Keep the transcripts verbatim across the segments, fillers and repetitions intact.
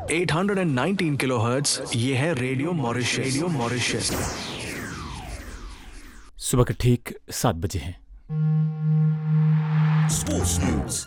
आठ सौ उन्नीस किलोहर्ट्ज, ये है रेडियो मॉरिशस। Radio Mauritius. सुबह के ठीक सात बजे हैं। Sports news.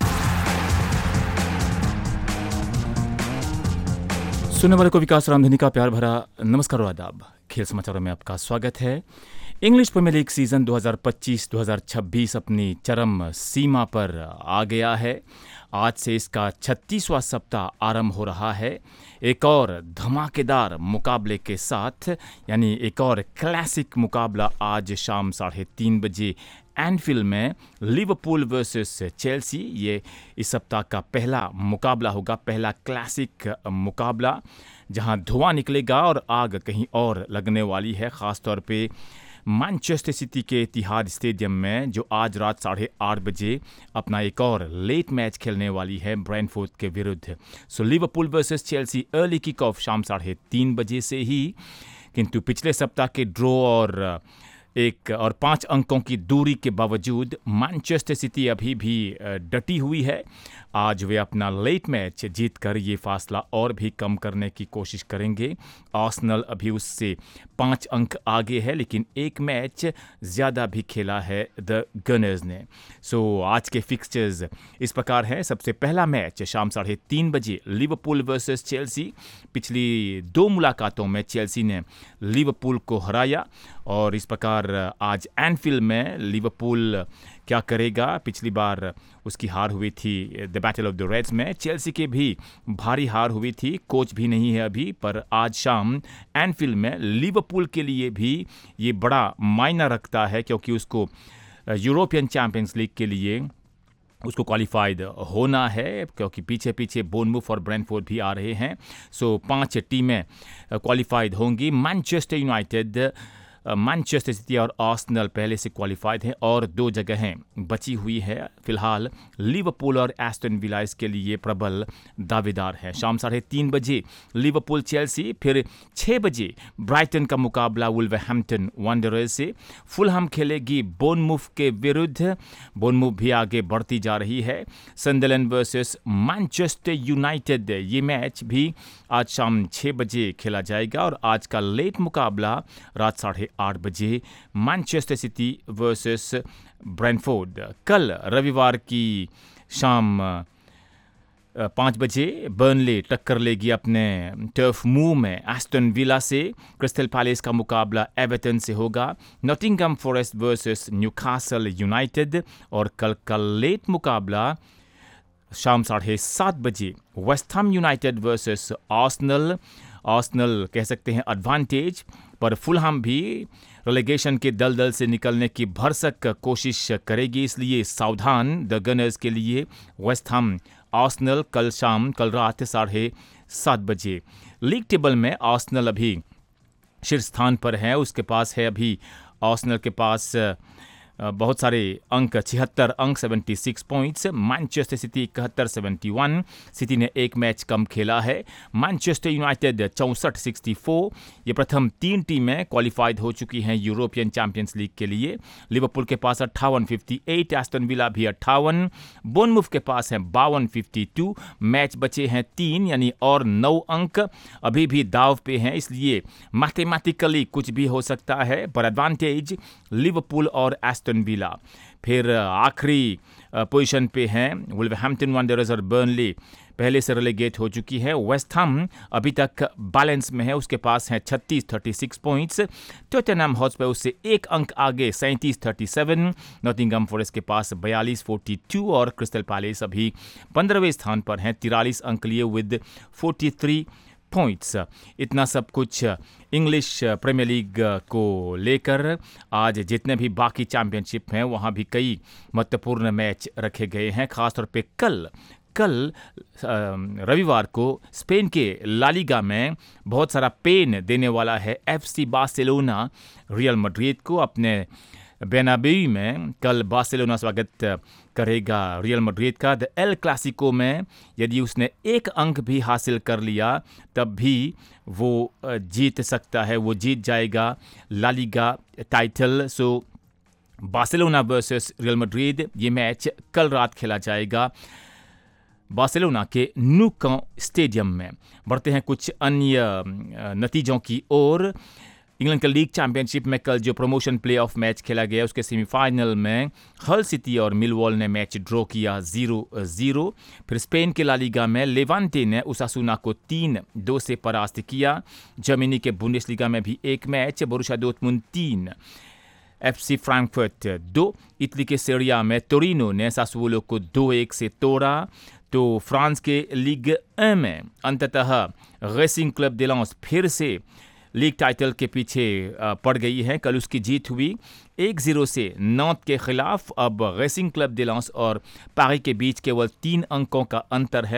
सुनने वाले को विकास रामधनी का प्यार भरा नमस्कार और आदाब। खेल समाचारों में आपका स्वागत है। इंग्लिश प्रीमियर लीग सीजन दो हज़ार पच्चीस दो हज़ार छब्बीस अपनी चरम सीमा पर आ गया है। आज से इसका छत्तीसवां सप्ताह आरंभ हो रहा है, एक और धमाकेदार मुकाबले के साथ, यानी एक और क्लासिक मुकाबला आज शाम साढ़े तीन बजे एनफील्ड में लिवरपूल वर्सेस चेल्सी। ये इस सप्ताह का पहला मुकाबला होगा, पहला क्लासिक मुकाबला जहां धुआं निकलेगा और आग कहीं और लगने वाली है। ख़ास तौर पे मैनचेस्टर सिटी के इतिहाद स्टेडियम में, जो आज रात साढ़े आठ बजे अपना एक और लेट मैच खेलने वाली है ब्रेंटफोर्ड के विरुद्ध। सो Liverpool versus Chelsea early kick off शाम साढ़े तीन बजे से ही। किंतु पिछले सप्ताह के ड्रॉ और एक और पाँच अंकों की दूरी के बावजूद मैनचेस्टर सिटी अभी भी डटी हुई है। आज वे अपना लेट मैच जीतकर ये फासला और भी कम करने की कोशिश करेंगे। आर्सेनल अभी उससे पाँच अंक आगे है, लेकिन एक मैच ज़्यादा भी खेला है द गनर्स ने। सो आज के फिक्सचर्स इस प्रकार हैं। सबसे पहला मैच शाम साढ़े तीन बजे लिवरपूल वर्सेस चेल्सी। पिछली दो मुलाकातों में चेल्सी ने लिवरपूल को हराया और इस प्रकार आज एनफील्ड में लिवरपूल क्या करेगा। पिछली बार उसकी हार हुई थी the battle of the Reds में। चेल्सी के भी भारी हार हुई थी, कोच भी नहीं है अभी, पर आज शाम एनफील्ड में लिवरपूल के लिए भी ये बड़ा मायना रखता है, क्योंकि उसको यूरोपियन चैंपियंस लीग के लिए उसको क्वालिफाइड होना है, क्योंकि पीछे पीछे बोर्नमूथ और ब्रेंटफोर्ड भी आ रहे हैं। सो पांच टीमें क्वालिफाइड होंगी। मैनचेस्टर यूनाइटेड, मैनचेस्टर सिटी और आर्सेनल पहले से क्वालिफाइड हैं और दो जगहें बची हुई है। फिलहाल लिवरपूल और एस्टन विला के लिए प्रबल दावेदार है। शाम साढ़े तीन बजे लिवरपूल चेल्सी, फिर छः बजे ब्राइटन का मुकाबला वुल्वरहैम्पटन वांडरर्स से। फुलहम खेलेगी बोर्नमूथ के विरुद्ध। बोर्नमूथ भी आगे बढ़ती जा रही है। सनडरलैंड वर्सेस मैनचेस्टर यूनाइटेड, ये मैच भी आज शाम छः बजे खेला जाएगा। और आज का लेट मुकाबला रात साढ़े आठ बजे मैनचेस्टर सिटी वर्सेस ब्रेंटफोर्ड। कल रविवार की शाम पाँच बजे बर्नले टक्कर लेगी अपने टर्फ मूव में एस्टन विला से। क्रिस्टल पैलेस का मुकाबला एवर्टन से होगा। Nottingham forest versus Newcastle United. और कल का लेट मुकाबला शाम साढ़े सात बजे West Ham United versus Arsenal. Arsenal कह सकते हैं एडवांटेज, पर फुलहम भी रेलेगेशन के दलदल से निकलने की भरसक कोशिश करेगी, इसलिए सावधान द गनर्स के लिए वेस्ट हैम आर्सेनल कल शाम कल रात साढ़े सात बजे। लीग टेबल में आर्सेनल अभी शीर्ष स्थान पर है। उसके पास है अभी आर्सेनल के पास बहुत सारे अंक, छिहत्तर अंक, छिहत्तर पॉइंट्स। मैनचेस्टर सिटी इकहत्तर, इकहत्तर। सिटी ने एक मैच कम खेला है। मैनचेस्टर यूनाइटेड चौंसठ, चौंसठ। ये प्रथम तीन टीमें क्वालिफाइड हो चुकी हैं यूरोपियन चैंपियंस लीग के लिए। लिवरपूल के पास अट्ठावन, अट्ठावन। एस्टन विला भी अट्ठावन। बोर्नमूथ के पास है बावन, बावन। मैच बचे हैं तीन, यानी और नौ अंक अभी भी दाव पे हैं, इसलिए मैथमेटिकली कुछ भी हो सकता है, पर एडवांटेज लिवरपूल और एस्टन विला। फिर आखिरी पोजीशन पे हैं वुल्वरहैम्पटन वांडरर्स और बर्नली पहले से रेलेगेट हो चुकी है। वेस्ट हैम अभी तक बैलेंस में है, उसके पास है छत्तीस, छत्तीस पॉइंट्स। टॉटनहम हॉटस्पर उससे एक अंक आगे, सैंतीस, सैंतीस। नॉटिंघम फॉरेस्ट के पास बयालीस, बयालीस। और क्रिस्टल पैलेस अभी पंद्रहवें स्थान पर हैं, तिरालीस अंक लिए विद तैंतालीस पॉइंट्स। इतना सब कुछ इंग्लिश प्रीमियर लीग को लेकर। आज जितने भी बाकी चैंपियनशिप हैं वहाँ भी कई महत्वपूर्ण मैच रखे गए हैं। खासतौर पे कल कल रविवार को स्पेन के ला लीगा में बहुत सारा पेन देने वाला है एफसी बार्सिलोना रियल मैड्रिड को। अपने बेर्नाब्यू में कल बार्सिलोना स्वागत करेगा रियल मैड्रिड का। द एल क्लासिको में यदि उसने एक अंक भी हासिल कर लिया तब भी वो जीत सकता है, वो जीत जाएगा ला लीगा टाइटल। सो बार्सिलोना वर्सेस रियल मैड्रिड, ये मैच कल रात खेला जाएगा। बार्सिलोना के न्यू कैंप स्टेडियम में। बढ़ते हैं कुछ अन्य नतीजों की ओर। इंग्लैंड का लीग चैंपियनशिप में कल जो प्रमोशन प्लेऑफ मैच खेला गया उसके सेमीफाइनल में हल सिटी और मिलवॉल ने मैच ड्रॉ किया जीरो जीरो। फिर स्पेन के ला लीगा में लेवांटे ने ओसासुना को तीन दो से परास्त किया। जर्मनी के बुंडेसलीगा में भी एक मैच, बोरुसिया डॉर्टमुंड तीन एफसी फ्रैंकफर्ट दो। इटली के सेरिया में टोरिनो ने सासुओलो को दो एक से तोड़ा। तो फ्रांस के लीग एक में अंततः रेसिंग क्लब दे लेंस फिर से लीग टाइटल के पीछे पड़ गई है। कल उसकी जीत हुई एक जीरो से नॉर्थ के खिलाफ। अब रेसिंग क्लब दे लेंस और पारी के बीच केवल तीन अंकों का अंतर है।